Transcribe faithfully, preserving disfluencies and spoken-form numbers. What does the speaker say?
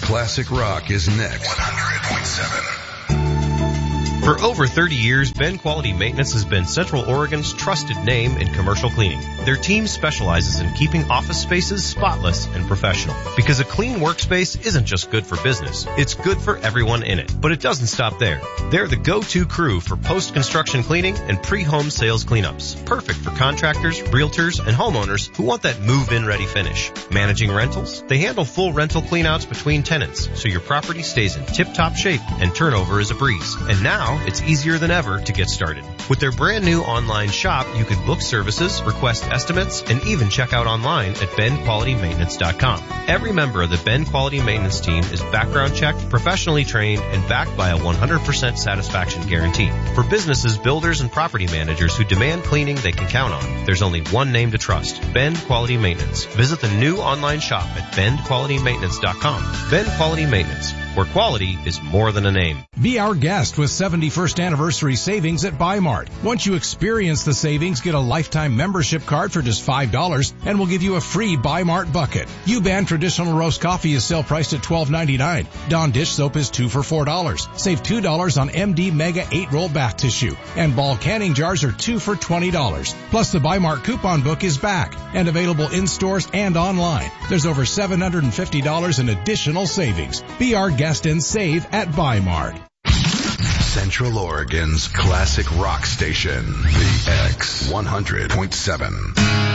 Classic Rock is next. one hundred point seven. For over thirty years, Ben Quality Maintenance has been Central Oregon's trusted name in commercial cleaning. Their team specializes in keeping office spaces spotless and professional. Because a clean workspace isn't just good for business, it's good for everyone in it. But it doesn't stop there. They're the go-to crew for post-construction cleaning and pre-home sales cleanups. Perfect for contractors, realtors, and homeowners who want that move-in ready finish. Managing rentals? They handle full rental cleanouts between tenants, so your property stays in tip-top shape and turnover is a breeze. And now, it's easier than ever to get started. With their brand new online shop, you can book services, request estimates, and even check out online at ben quality maintenance dot com. Every member of the Ben Quality Maintenance team is background checked, professionally trained, and backed by a one hundred percent satisfaction guarantee. For businesses, builders, and property managers who demand cleaning they can count on, there's only one name to trust: Ben Quality Maintenance. Visit the new online shop at ben quality maintenance dot com. Ben Quality Maintenance, where quality is more than a name. Be our guest with seventy-first anniversary savings at Bi-Mart. Once you experience the savings, get a lifetime membership card for just five dollars and we'll give you a free Bi-Mart bucket. U-Ban traditional roast coffee is sale priced at twelve ninety-nine. Dawn dish soap is two for four dollars. Save two dollars on M D Mega eight roll bath tissue. And Ball canning jars are two for twenty dollars. Plus the Bi-Mart coupon book is back and available in stores and online. There's over seven hundred fifty dollars in additional savings. Be our guest and save at Bi-Mart. Central Oregon's classic rock station, the X one hundred point seven.